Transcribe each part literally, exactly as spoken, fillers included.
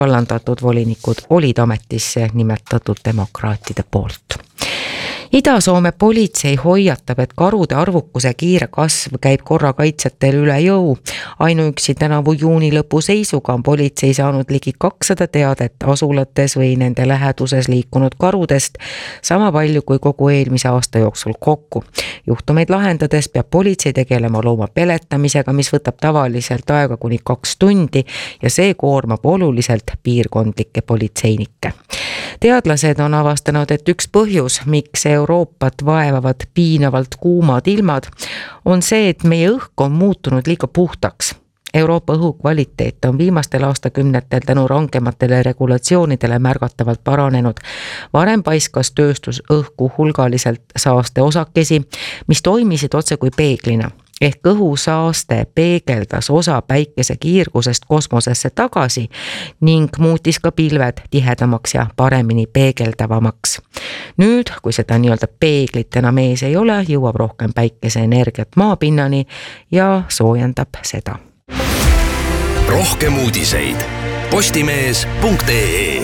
vallandatud volinikud olid ametisse nimetatud demokraatide poolt. Ida-Soome politsei hoiatab, et karude arvukuse kiire kasv käib korrakaitsjatel üle jõu. Ainuüksi tänavu juuni lõpu seisuga on politsei saanud ligi kakssada teadet asulates või nende läheduses liikunud karudest, sama palju kui kogu eelmise aasta jooksul kokku. Juhtumeid lahendades peab politsei tegelema looma peletamisega, mis võtab tavaliselt aega kuni kaks tundi ja see koormab oluliselt piirkondlikke politseinikke. Teadlased on avastanud, et üks põhjus, miks Euroopat vaevavad piinavalt kuumad ilmad, on see, et meie õhk on muutunud liiga puhtaks. Euroopa õhu kvaliteet on viimastel aastakümnetel tänu rangematele regulatsioonidele märgatavalt paranenud. Varem paiskas tööstus õhku hulgaliselt saaste osakesi, mis toimisid otse kui peeglina. Ehk õhusaaste peegeldas osa päikese kiirgusest kosmosesse tagasi ning muutis ka pilved tihedamaks ja paremini peegeldavamaks. Nüüd, kui seda nii-öelda peeglit enam ees ei ole, jõuab rohkem päikese energiat maapinnani ja soojendab seda. Rohkem uudiseid postimees punkt ee.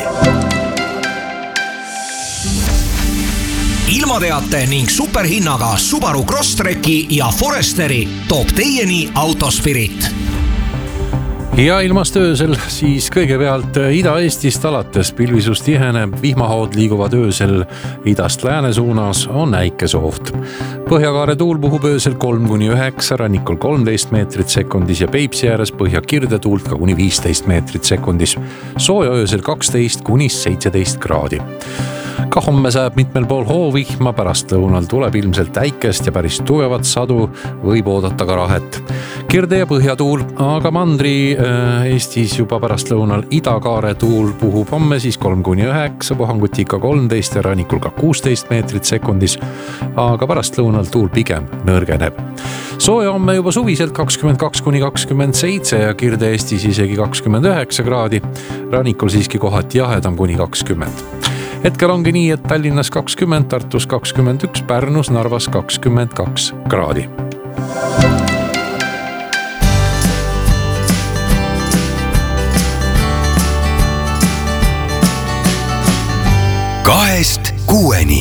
Ilmateate ning superhinnaga Subaru Crosstreki ja Foresteri toob teieni Autospirit. Ja ilmast öösel siis kõigepealt Ida-Eestist alates pilvisus tiheneb, vihmahood liiguvad öösel idast lääne suunas, on äikesoht. Põhjakaare tuul puhub öösel kolm kuni üheksa, rannikul kolmteist meetrit sekundis ja Peipsi ääres põhja kirde tuult ka kuni viisteist meetrit sekundis. Sooja öösel kaksteist kuni seitseteist kraadi. Ka homme sajab mitmel pool hoovihma, pärast lõunal tuleb ilmselt äikest ja päris tugevat sadu, võib oodata ka rahet. Kirde ja põhjatuul, aga mandri äh, Eestis juba pärast lõunal idakaare tuul puhub homme siis kolm kuni üheksa, puhanguti ikka kolmteist ja rannikul ka kuusteist meetrit sekundis, aga pärast lõunal tuul pigem nõrgeneb. Sooja homme juba suviselt kakskümmend kaks kuni kakskümmend seitse ja kirde Eestis isegi kakskümmend üheksa kraadi, rannikul siiski kohati jahedam kuni kakskümmend. Hetkel ongi nii, et Tallinnas kakskümmend, Tartus kakskümmend üks, Pärnus, Narvas kakskümmend kaks kraadi. Kahest kuueni.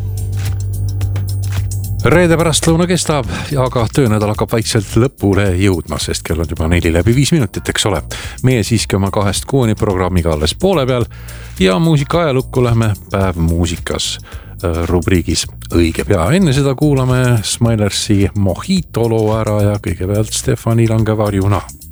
Reede pärastlõuna kestab, aga töönädal hakkab vaikselt lõpule jõudma, sest kell on juba neli läbi viis minutit, eks ole. Meie siiski oma kahest kuueni programmiga alles poole peal ja muusika ajalukku lähme päev muusikas rubriigis õige pea. Enne seda kuulame Smilersi Mojito loo ära ja kõigepealt Stefani Langevarjuna.